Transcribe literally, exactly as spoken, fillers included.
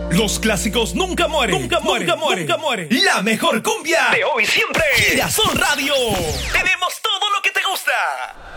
Los clásicos nunca mueren. Nunca mueren. Nunca mueren. Nunca mueren. La mejor cumbia de hoy y siempre. Girasol Radio. Tenemos todo lo que te gusta.